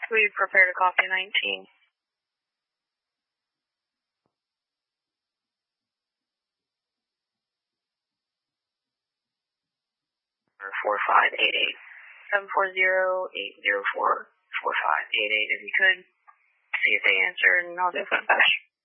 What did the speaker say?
We prepared a copy 19. 4588. 740-804-4588. If you could see if they answer, and I'll do a bash.